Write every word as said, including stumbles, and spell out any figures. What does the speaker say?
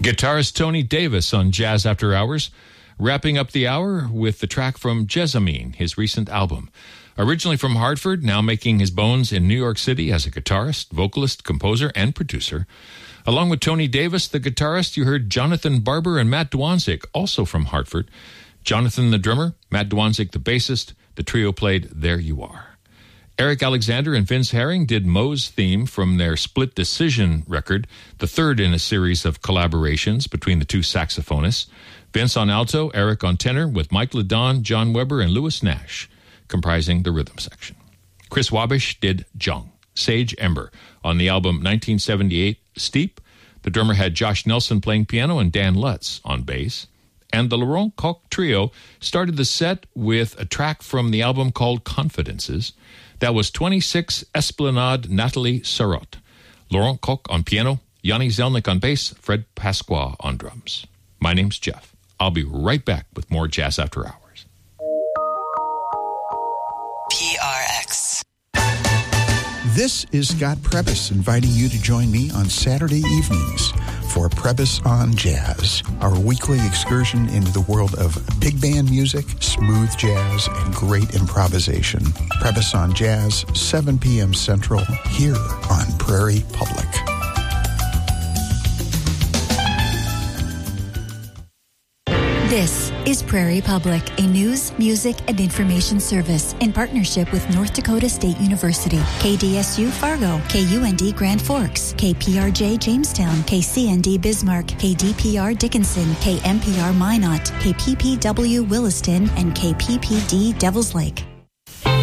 Guitarist Tony Davis on Jazz After Hours, wrapping up the hour with the track from Jessamine, his recent album. Originally from Hartford, now making his bones in New York City as a guitarist, vocalist, composer, and producer. Along with Tony Davis, the guitarist, you heard Jonathan Barber and Matt Dwanzik, also from Hartford. Jonathan the drummer, Matt Dwanzik the bassist. The trio played There You Are. Eric Alexander and Vince Herring did Moe's theme from their Split Decision record, the third in a series of collaborations between the two saxophonists. Vince on alto, Eric on tenor, with Mike LeDon, John Weber, and Louis Nash comprising the rhythm section. Chris Wabish did Jung, Sage Ember, on the album nineteen seventy-eight Steep. The drummer had Josh Nelson playing piano and Dan Lutz on bass. And the Laurent Coq Trio started the set with a track from the album called Confidences. That was twenty-six Esplanade Nathalie Sarraute. Laurent Coq on piano, Yanni Zelnick on bass, Fred Pasqua on drums. My name's Jeff. I'll be right back with more Jazz After Hours. P R X. This is Scott Prebys inviting you to join me on Saturday evenings for Prebys on Jazz, our weekly excursion into the world of big band music, smooth jazz, and great improvisation. Prebys on Jazz, seven p.m. Central, here on Prairie Public. This is Prairie Public, a news, music, and information service in partnership with North Dakota State University, K D S U Fargo, K U N D Grand Forks, K P R J Jamestown, K C N D Bismarck, K D P R Dickinson, K M P R Minot, K P P W Williston, and K P P D Devils Lake.